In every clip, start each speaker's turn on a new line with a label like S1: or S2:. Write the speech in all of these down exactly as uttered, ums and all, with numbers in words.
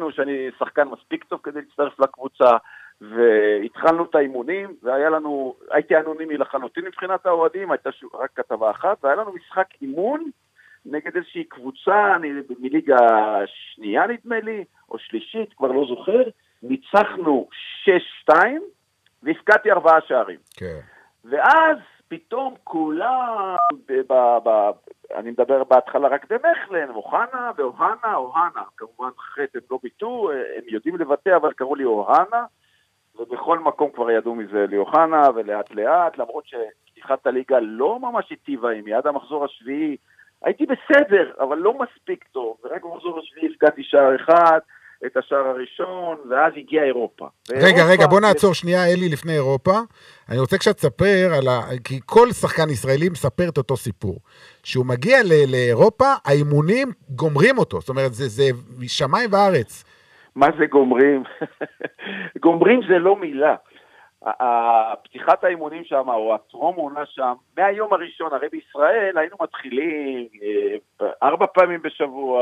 S1: הבינו שאני שחקן מספיק טוב כדי להצטרף לקבוצה, והתחלנו את האימונים, והיה לנו, הייתי אנונימי לחלוטין מבחינת האוהדים, הייתה רק כתבה אחת, והיה לנו משחק אימון נגד איזושהי קבוצה, אני מליגה שנייה נדמה לי, או שלישית, כבר לא זוכר, ניצחנו שש שתיים, והפקעתי ארבעה שערים. כן. ואז פתאום כולם, ב- ב- ב- אני מדבר בהתחלה רק במכלן, אוחנה ואוחנה, אוחנה, כמובן חטא הם לא ביטו, הם יודעים לבטא, אבל קראו לי אוחנה, ובכל מקום כבר ידעו מזה לאוחנה, ולאט לאט, למרות שפתיחת הליגה לא ממש היטיבה עם יד המחזור השביעי, הייתי בסדר, אבל לא מספיק טוב, ורק במחזור השביעי הפקעתי שער אחד, את השער הראשון, ואז הגיעה אירופה.
S2: רגע, רגע, בוא נעצור שנייה, אלי, לפני אירופה. אני רוצה קצת לספר, על ה... כי כל שחקן ישראלי מספר את אותו סיפור. שהוא מגיע ל- לאירופה, האימונים גומרים אותו. זאת אומרת, זה, זה שמיים וארץ.
S1: מה זה גומרים? גומרים זה לא מילה. הפתיחת האימונים שם, או הטרום עונה שם, מהיום הראשון, הרי בישראל היינו מתחילים ארבע פעמים בשבוע,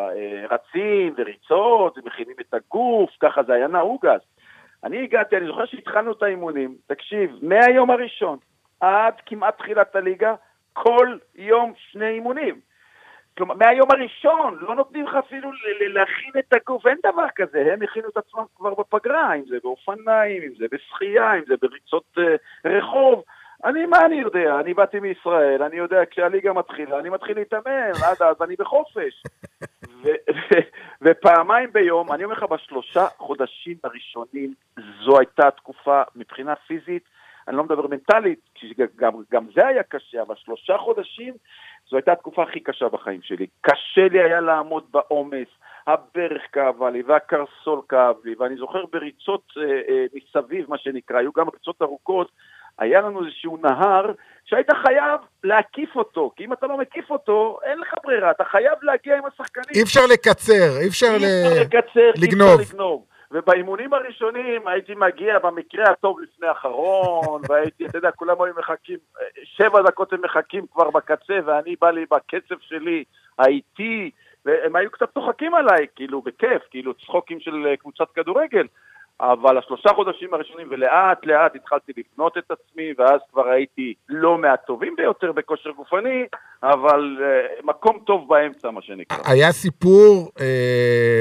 S1: רצים וריצות, ומכינים את הגוף, ככה זה היה נהוג אז. אני הגעתי, אני זוכר שהתחלנו את האימונים, תקשיב, מהיום הראשון, עד כמעט תחילת הליגה, כל יום שני אימונים. כלומר, מהיום הראשון, לא נותנים לך אפילו להכין את הגוף, אין דבר כזה, הם הכינו את עצמם כבר בפגרה, אם זה באופניים, אם זה בשחייה, אם זה בריצות uh, רחוב, אני, מה אני יודע? אני באתי מישראל, אני יודע, כשהליגה מתחילה, אני מתחיל להתאמן, עד אז אני בחופש. ו- ו- ופעמיים ביום, אני אומר לך, בשלושה חודשים הראשונים, זו הייתה תקופה מבחינה פיזית, אני לא מדבר מנטלית, גם, גם זה היה קשה, אבל שלושה חודשים, זו הייתה התקופה הכי קשה בחיים שלי. קשה לי היה לעמוד בעומס, הברך כאבה לי, והקרסול כאב לי, ואני זוכר בריצות אה, אה, מסביב, מה שנקרא, היו גם ריצות ארוכות, היה לנו איזשהו נהר, שהיית חייב להקיף אותו, כי אם אתה לא מקיף אותו, אין לך ברירה, אתה חייב להגיע עם השחקנים.
S2: אי אפשר לקצר, אי אפשר,
S1: אי
S2: ל...
S1: אפשר לקצר,
S2: לגנוב.
S1: אי אפשר לגנוב. ובאימונים הראשונים הייתי מגיע במקרה הטוב לפני האחרון, והייתי, אתה יודע, כולם היו מחכים, שבע דקות הם מחכים כבר בקצה, ואני בא לי בקצב שלי, האיטי, והם היו קצת צוחקים עליי, כאילו בכיף, כאילו צחוקים של קבוצת כדורגל, אבל השלושה חודשים הראשונים, ולאט לאט התחלתי לבנות את עצמי, ואז כבר הייתי לא מהטובים ביותר בכושר גופני, אבל uh, מקום טוב באמצע, מה שנקרא.
S2: היה סיפור... אה...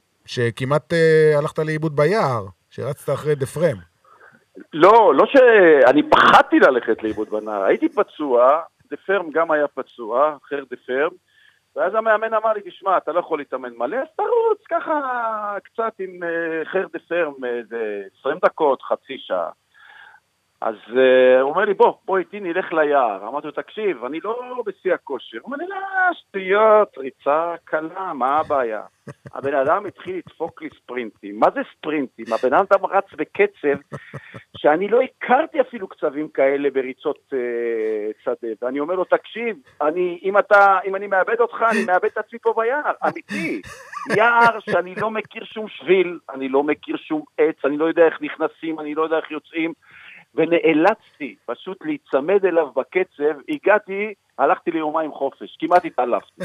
S2: שכמעט uh, הלכת לאיבוד ביער, שרצת אחרי דפרם.
S1: לא, לא שאני פחדתי ללכת לאיבוד בנער, הייתי פצוע, דפרם גם היה פצוע, אחר דפרם, ואז המאמן אמר לי, תשמע, אתה לא יכול להתאמן מלא, אז תרוץ ככה קצת עם uh, חר דפרם, איזה עשרים דקות, חצי שעה. אז uh, הוא אומר לי, בוא, בוא איתי נלך ליער. אמרתי לו, תקשיב, אני לא בשיא הכושר. הוא אומר לי, לא, שטויות, ריצה קלה, מה הבעיה? הבן אדם התחיל לדפוק לי ספרינטים. מה זה ספרינטים? הבן אדם רץ בקצב שאני לא הכרתי אפילו קצבים כאלה בריצות uh, שדה. ואני אומר לו, תקשיב, אני, אם, אתה, אם אני מאבד אותך, אני מאבד את עצמי פה ביער. אמיתי. יער שאני לא מכיר שום שביל, אני לא מכיר שום עץ, אני לא יודע איך נכנסים, אני לא יודע איך יוצאים. ונאלצתי פשוט להיצמד אליו בקצב, הגעתי, הלכתי ליומיים חופש, כמעט התעלפתי.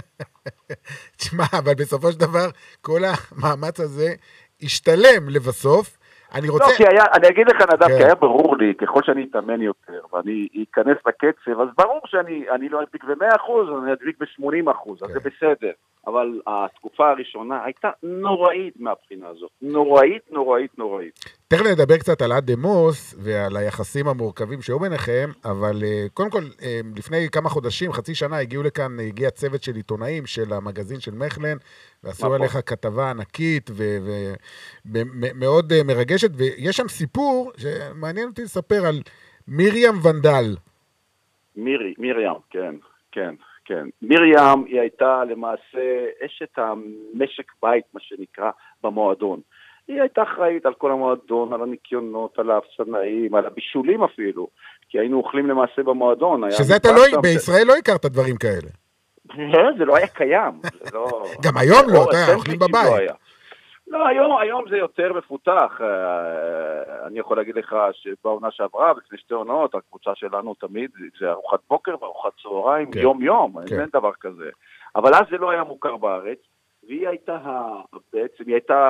S2: תשמע, אבל בסופו של דבר, כל המאמץ הזה השתלם לבסוף. אני רוצה...
S1: לא, כי היה, אני אגיד לך נדב, כן. כי היה ברור לי, ככל שאני אתאמן יותר, ואני אכנס לקצב, אז ברור שאני אני לא אדביק ב-מאה אחוז, אני אדביק ב-שמונים אחוז, כן. אז זה בסדר. אבל התקופה הראשונה הייתה נוראית מהבחינה הזאת. נוראית, נוראית, נוראית.
S2: תכף נדבר קצת על עד דמוס ועל היחסים המורכבים שהיו ביניכם, אבל קודם כל, לפני כמה חודשים, חצי שנה, הגיעו לכאן, הגיע צוות של עיתונאים של המגזין של מכלן, ועשו עליך כתבה ענקית ומאוד מרגשת, ויש שם סיפור שמעניין אותי לספר על מרים ונדל.
S1: מירי, מרים, כן, כן. כן, מרים היא הייתה למעשה אשת המשק בית, מה שנקרא, במועדון. היא הייתה אחראית על כל המועדון, על הניקיונות, על האפסנאים, על הבישולים אפילו, כי היינו אוכלים למעשה במועדון.
S2: שזה אתה לא, בישראל לא הכרת דברים כאלה.
S1: זה לא היה קיים.
S2: גם היום לא, אתה אוכלים בבית.
S1: לא, היום, היום זה יותר מפותח. אני יכול להגיד לך שבעונה שעברה, לפני שתי עונות, הקבוצה שלנו תמיד, זה ארוחת בוקר וארוחת צהריים, כן. יום יום, כן. אין דבר כזה. אבל אז זה לא היה מוכר בארץ, והיא הייתה, בעצם היא הייתה